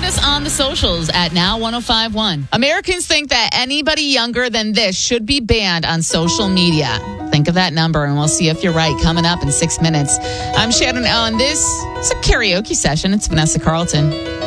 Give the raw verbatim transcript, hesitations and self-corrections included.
us on the socials at Now ten fifty-one. Americans think that anybody younger than this should be banned on social media. Think of that number, and we'll see if you're right. Coming up in six minutes. I'm Shannon Allen. This is a karaoke session. It's Vanessa Carlton.